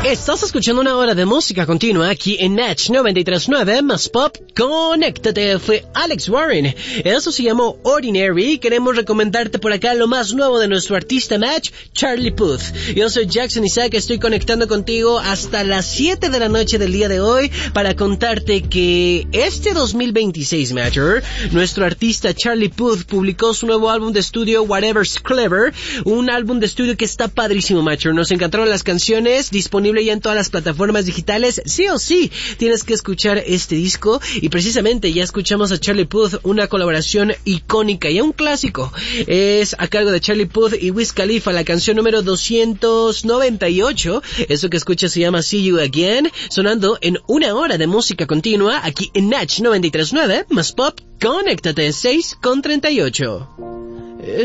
Estás escuchando una hora de música continua aquí en Natch 93.9 más Pop. Conéctate, fue Alex Warren. Eso se llamó Ordinary. Queremos recomendarte por acá lo más nuevo de nuestro artista Match, Charlie Puth. Yo soy Jackson Isaac, estoy conectando contigo hasta las 7 de la noche del día de hoy para contarte que este 2026, Matcher, nuestro artista Charlie Puth publicó su nuevo álbum de estudio Whatever's Clever, un álbum de estudio que está padrísimo, Matcher. Nos encantaron las canciones, disponible ya en todas las plataformas digitales. Sí o sí, tienes que escuchar este disco. Y precisamente ya escuchamos a Charlie Puth, una colaboración icónica y un clásico. Es a cargo de Charlie Puth y Wiz Khalifa, la canción número 298. Eso que escuchas se llama See You Again, sonando en una hora de música continua aquí en Natch 93.9 más Pop. Conéctate 6:38.